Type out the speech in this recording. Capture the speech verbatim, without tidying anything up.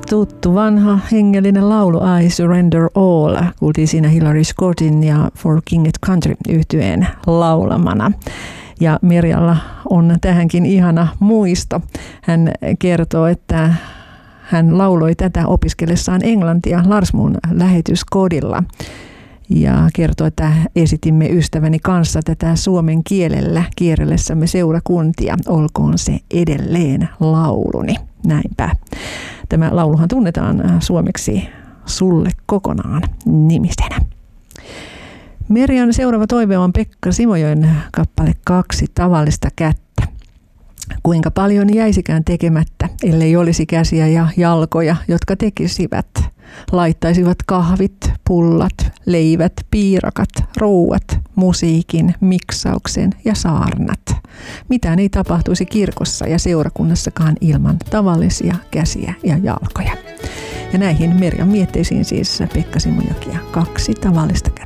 tuttu vanha hengellinen laulu I Surrender All. Kuultiin siinä Hillary Scottin ja For King and Country -yhtyeen laulamana. Ja Merjalla on tähänkin ihana muisto. Hän kertoo, että hän lauloi tätä opiskellessaan englantia Larsmuun lähetyskodilla. Ja kertoo, että esitimme ystäväni kanssa tätä suomen kielellä kierrellessämme seurakuntia. Olkoon se edelleen lauluni. Näinpä. Tämä lauluhan tunnetaan suomeksi Sulle kokonaan -nimisenä. Merjan seuraava toive on Pekka Simojoen kappale Kaksi tavallista kättä. Kuinka paljon jäisikään tekemättä, ellei olisi käsiä ja jalkoja, jotka tekisivät. Laittaisivat kahvit, pullat, leivät, piirakat, ruuat, musiikin, miksauksen ja saarnat. Mitään ei tapahtuisi kirkossa ja seurakunnassakaan ilman tavallisia käsiä ja jalkoja. Ja näihin Merjan mietteisiin siis Pekka Simojoki ja Kaksi tavallista kättä.